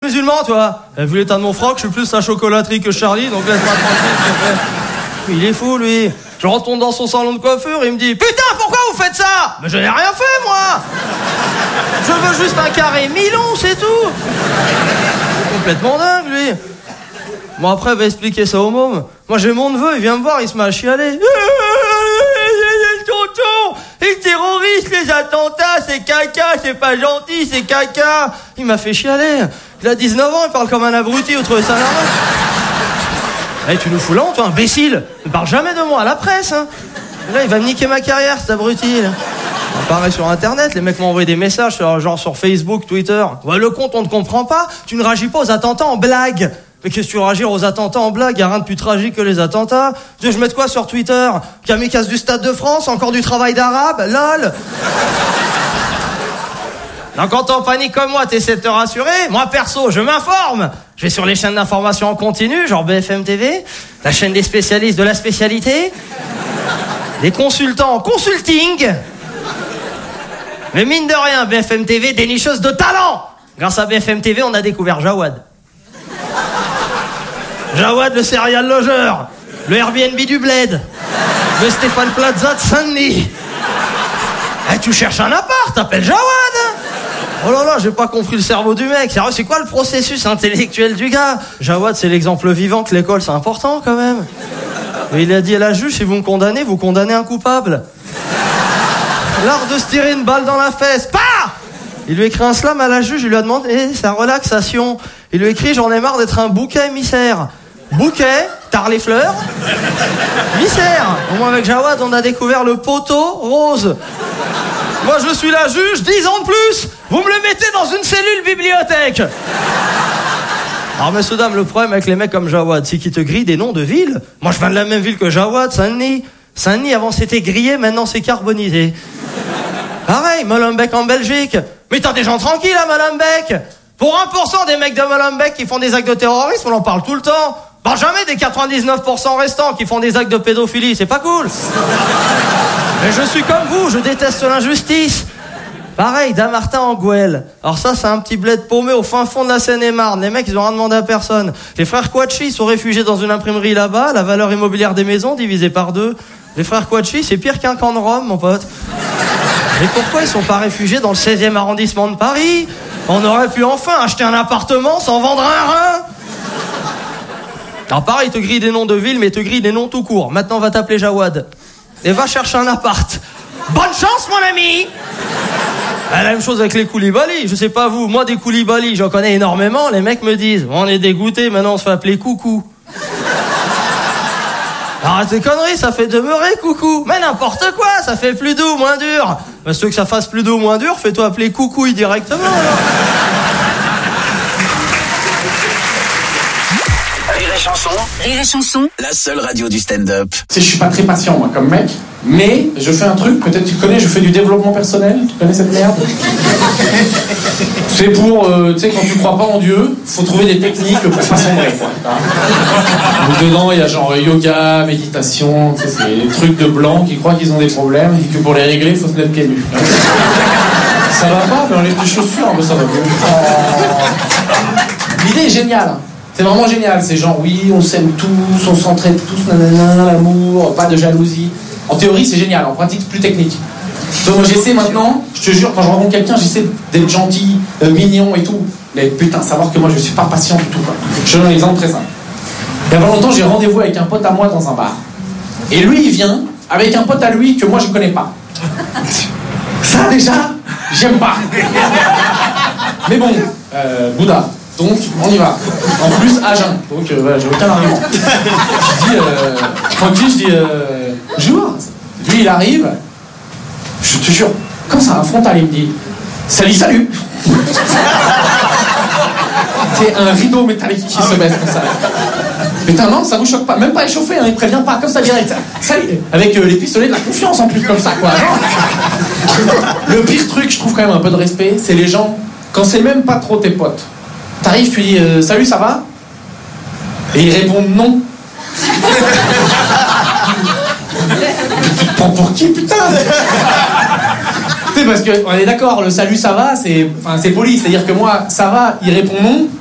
musulman, toi. Vu l'état de mon froc, je suis plus la chocolaterie que Charlie, donc laisse-moi tranquille, s'il te plaît. Il est fou, lui. Je retourne dans son salon de coiffure, il me dit « Putain, pourquoi vous faites ça ?» Mais je n'ai rien fait, moi. Je veux juste un carré mi-long, c'est tout. C'est complètement dingue, lui. Bon, après, va expliquer ça au môme. Moi, j'ai mon neveu, il vient me voir, il se met à chialer. Tonton, les terroristes, les attentats, c'est caca, c'est pas gentil, c'est caca. Il m'a fait chialer. Il a 19 ans, il parle comme un abruti, vous trouvez ça normal? Hey, tu nous fous là, toi, imbécile. Ne parle jamais de moi à la presse, hein. Là, il va me niquer ma carrière, cet abruti, là. On paraît sur Internet, les mecs m'ont envoyé des messages, genre sur Facebook, Twitter. Ouais, le compte, on ne comprend pas. Tu ne réagis pas aux attentats en blague. Mais qu'est-ce que tu réagis aux attentats en blague? Y'a rien de plus tragique que les attentats. Je mets quoi sur Twitter? Kamikaze du Stade de France, encore du travail d'arabe, lol. Donc quand t'es en panique comme moi, t'essaies de te rassurer. Moi perso, je m'informe. Je vais sur les chaînes d'information en continu, genre BFM TV, la chaîne des spécialistes de la spécialité, des consultants en consulting. Mais mine de rien, BFM TV, dénicheuse de talent. Grâce à BFM TV, on a découvert Jawad. Jawad, le serial logeur, le Airbnb du Bled, le Stéphane Plaza de Saint-Denis. Eh, tu cherches un appart, t'appelles Jawad. Oh là là, j'ai pas compris le cerveau du mec. Sérieux, c'est quoi le processus intellectuel du gars? Jawad, c'est l'exemple vivant que l'école, c'est important quand même. Et il a dit à la juge, si vous me condamnez, vous condamnez un coupable. L'art de se tirer une balle dans la fesse. Pah! Il lui écrit un slam à la juge, il lui a demandé sa relaxation. Il lui écrit, j'en ai marre d'être un bouquet émissaire. Bouquet, tard les fleurs, émissaire. Au moins avec Jawad, on a découvert le poteau rose. Moi je suis la juge, 10 ans de plus. Vous me le mettez dans une cellule bibliothèque. Alors messieurs dames, le problème avec les mecs comme Jawad, c'est qu'ils te grillent des noms de villes. Moi je viens de la même ville que Jawad, Saint-Denis. Saint-Denis avant c'était grillé, maintenant c'est carbonisé. Pareil, Molenbeek en Belgique. Mais t'as des gens tranquilles à Molenbeek. Pour 1% des mecs de Molenbeek qui font des actes de terrorisme, on en parle tout le temps. Bah jamais des 99% restants qui font des actes de pédophilie, c'est pas cool. Mais je suis comme vous, je déteste l'injustice. Pareil, Damartin en Gouel. Alors ça, c'est un petit bled paumé au fin fond de la Seine-et-Marne. Les mecs, ils ont rien demandé à personne. Les frères Kouachi sont réfugiés dans une imprimerie là-bas. La valeur immobilière des maisons divisée par 2. Les frères Kouachi, c'est pire qu'un camp de Rome, mon pote. Et pourquoi ils sont pas réfugiés dans le 16e arrondissement de Paris? On aurait pu enfin acheter un appartement sans vendre un rein. Alors pareil, il te grille des noms de villes, mais il te grille des noms tout court. Maintenant, on va t'appeler Jawad. Et va chercher un appart. Bonne chance, mon ami. La même chose avec les Koulibaly. Je sais pas vous, moi des Koulibaly, j'en connais énormément. Les mecs me disent, on est dégoûtés, maintenant on se fait appeler Coucou. Arrête tes conneries, ça fait demeurer Coucou. Mais n'importe quoi, ça fait plus doux, moins dur. Mais si tu veux que ça fasse plus doux, moins dur, fais-toi appeler Coucouille directement. Rire et chanson, la seule radio du stand-up. Tu sais, je suis pas très patient, moi, comme mec, mais je fais un truc, peut-être tu le connais, je fais du développement personnel. Tu connais cette merde? C'est pour, tu sais, quand tu crois pas en Dieu, faut trouver des techniques pour pas sombrer, quoi. Donc, dedans, il y a genre yoga, méditation, tu sais, c'est des trucs de blancs qui croient qu'ils ont des problèmes et que pour les régler, il faut se mettre pieds nus. Ça va pas, mais enlève tes chaussures, ça va mieux. L'idée est géniale. C'est vraiment génial, c'est genre oui, on s'aime tous, on s'entraide tous, nanana, l'amour, pas de jalousie. En théorie, c'est génial, en pratique, c'est plus technique. Donc moi j'essaie maintenant, je te jure, quand je rencontre quelqu'un, j'essaie d'être gentil, mignon et tout. Mais putain, savoir que moi je suis pas patient du tout, quoi. Je donne un exemple très simple. Il y a pas longtemps, j'ai rendez-vous avec un pote à moi dans un bar. Et lui, il vient avec un pote à lui que moi je connais pas. Ça déjà, j'aime pas. Mais bon, Bouddha. Donc, on y va. En plus, à jeun. Donc, voilà, j'ai aucun argument. Je dis, tranquille, bonjour. Lui, il arrive. Je te jure, comme ça, un frontal, il me dit, salut. C'est un rideau métallique qui se baisse comme ça. Putain, non, ça vous choque pas. Même pas échauffé, hein, il prévient pas, comme ça, direct. Salut. Avec les pistolets de la confiance en plus, comme ça, quoi. Non. Le pire truc, je trouve quand même un peu de respect, c'est les gens, quand c'est même pas trop tes potes. T'arrives, tu dis salut, ça va? Et ils répondent non. Tu te prends pour qui, putain? Tu sais, parce qu'on est d'accord, le salut, ça va, c'est poli. C'est-à-dire que moi, ça va, il répond non.